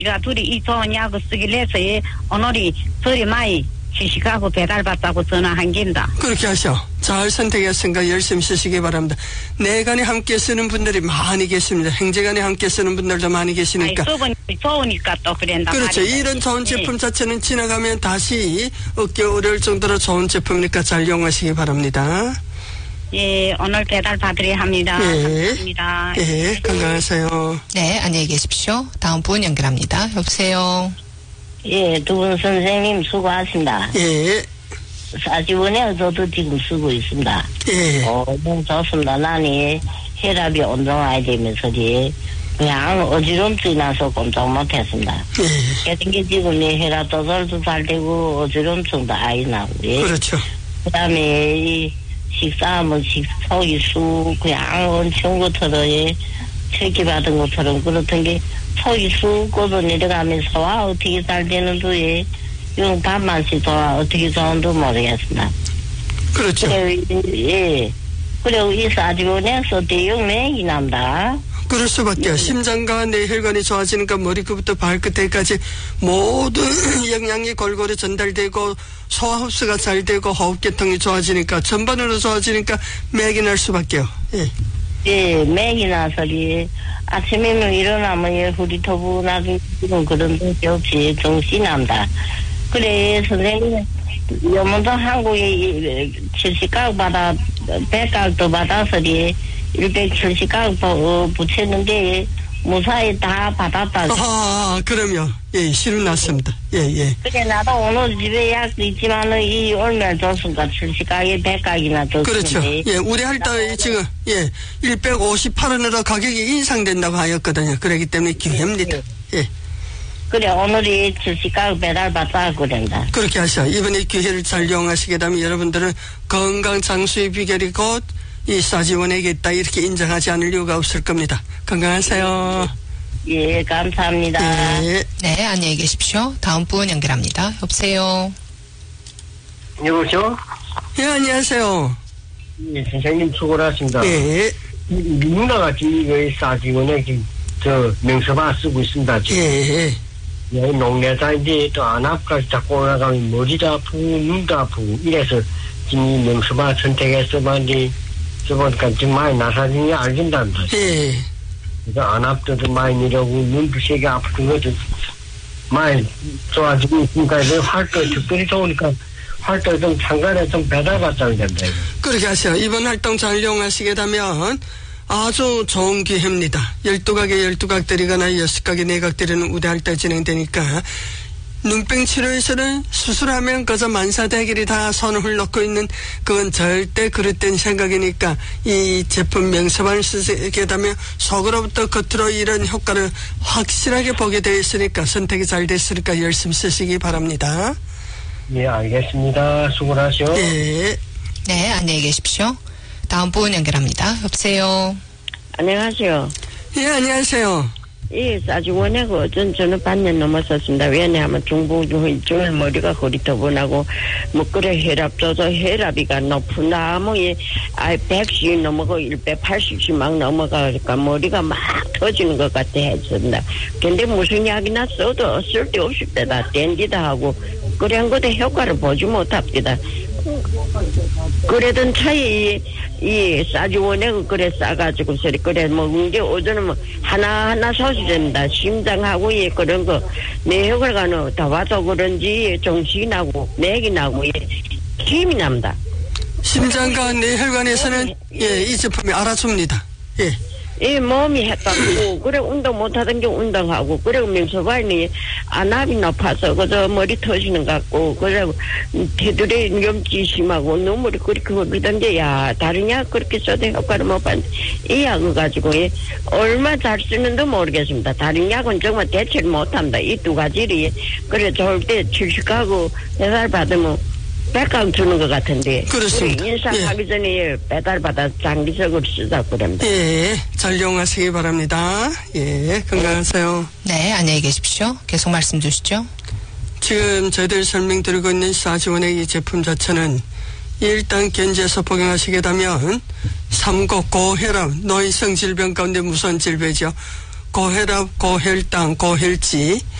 우리가 둘이 이 좋은 약을 쓰길 해서 오늘이 저리 많이 시식하고 배달받다고 전화한 겁니다. 그렇게 하셔. 잘 선택했으니까 열심히 쓰시기 바랍니다. 내간에 함께 쓰는 분들이 많이 계십니다. 행제간에 함께 쓰는 분들도 많이 계시니까. 수분이 좋으니까 또 그런다. 그렇죠. 말이다. 이런 좋은 제품 자체는 지나가면 다시 얻기 어려울 정도로 좋은 제품이니까 잘 이용하시기 바랍니다. 예, 오늘 배달 받으려 합니다. 예. 감사합니다. 예, 건강하세요. 네, 안녕히 계십시오. 다음 분 연결합니다. 여보세요. 예, 두 분 선생님 수고하십니다. 예. 40원에 저도 지금 쓰고 있습니다. 예. 너무 좋습니다. 나는 혈압이 온정화야 되면서 그냥 어지럼증이 나서 꼼짝 못했습니다. 예. 그런 게 지금 내 혈압 조절도 잘 되고 어지럼증도 아예 나고. 예. 그렇죠. 그 다음에 이 식사하면 속이 쑥 그냥 엄청 것처럼 체기 받은 것처럼 그렇던 게 속이 쑥 꽂아 내려가면서 소화 어떻게 잘 되는지 이건 밥맛이 좋아 어떻게 좋은지 모르겠습니다. 그렇죠. 그래, 예. 그리고 이 사지원에서 대용맥이 난다. 그럴 수밖에. 심장과 뇌혈관이 좋아지니까 머리끝부터 발끝에까지 모든 영양이 골고루 전달되고 소화흡수가 잘 되고 호흡계통이 좋아지니까 전반으로 좋아지니까 맥이 날 수밖에요. 예. 예, 맥이 나서 아침에는 일어나면 후리터분하게 그런 데 없이 정신이 난다. 그래 선생님 요즘도 한국에 70각 받아 100각도 받아서 170각 붙였는데 무사히 다 받았다. 그러면 예 실은 났습니다. 예. 그래 나도 오늘 집에 약도 있지만은 이 얼마 줬으니까 70각에 100각이나 줬는데. 그렇죠. 예 우리 할 때 지금 158원으로 가격이 인상된다고 하였거든요. 그렇기 때문에 기회입니다. 예. 그래 오늘이 70각 배달 받다 그런다. 그렇게 하셔. 이번에 기회를 잘 이용하시게 되면 여러분들은 건강 장수의 비결이 곧 이 사지원에게 있다 이렇게 인정하지 않을 이유가 없을 겁니다. 건강하세요. 예, 감사합니다. 예. 네, 안녕히 계십시오. 다음 분 연결합니다. 여보세요. 여보세요? 예, 안녕하세요. 예, 선생님 수고하셨습니다. 예. 누나가 지금 사지원에 저 명서바 쓰고 있습니다. 지금. 예. 농내자인데 또 안압까지 자꾸 올라가면 머리도 아프고 눈도 아프고 이래서 지금 명서바 선택했어봤는데 저보니까 지금 많이 나사진이 알긴답니다. 예. 그래서 안압도 많이 내려오고 눈도 세게 아픈 것도 많이 좋아지고 있으니까 활동 특별히 좋으니까 활동 좀 참관에 좀 배달받자면 된다. 그렇게 하세요. 이번 활동 잘 이용하시게 되면 아주 좋은 기회입니다. 12각에 12각 들이거나 6각에 4각 들이는 우대할 때 진행되니까 눈병 치료에서는 수술하면 그저 만사대길이 다 손을 놓고 있는 그건 절대 그릇된 생각이니까 이 제품 명서만을 쓰게 되면 속으로부터 겉으로 이런 효과를 확실하게 보게 되어 있으니까 선택이 잘 됐으니까 열심히 쓰시기 바랍니다. 예, 알겠습니다. 수고하시오. 예. 네, 안녕히 계십시오. 다음 분 연결합니다. 여보세요. 안녕하세요. 예, 안녕하세요. 예, 사지원에고 저는 반년 넘었었습니다. 왜냐하면 중풍줄 머리가 허리터분하고 그래 혈압 조절 혈압이가 높으나 100씩 넘어가고 180씩 막 넘어가니까 머리가 막 터지는 것 같아 했습니다. 근데 무슨 약이나 써도 쓸데없을 때다 땡기다 하고 그런 것도 효과를 보지 못합니다. 그래던 차에 이 사지원에 그래 싸가지고 그래 이제 오전은 하나하나 소시됩니다. 심장하고 그런 거 뇌혈관은 다 와서 그런지 정신이 나고 맥이 나고 힘이 납니다. 심장과 뇌혈관에서는 이 제품이 알아줍니다. 예. 이 몸이 헷갈리고 그래 운동 못하던 게 운동하고 그래 명서반이 안압이 높아서 그저 머리 터지는 것 같고 그래 테두리 염증이 심하고 눈물이 그렇게 흐르던데 야 다른 약 그렇게 써도 효과를 못 봤는데 이 약을 가지고 얼마 잘 쓰는지 모르겠습니다. 다른 약은 정말 대체를 못합니다. 이 두 가지를 그래 좋을 때 70가구 배달 받으면 100강 주는 것 같은데. 그렇습니다. 인상하기 전에 배달받아 장기적으로 쓰자고 그럽니다. 예, 잘 이용하시기 바랍니다. 예, 건강하세요. 네, 안녕히 계십시오. 계속 말씀 주시죠. 지금 저희들 설명드리고 있는 사지원의 이 제품 자체는 일단 견지에서 복용하시게 되면 삼고 고혈압, 노인성 질병 가운데 무서운 질병이죠. 고혈압, 고혈당, 고혈脂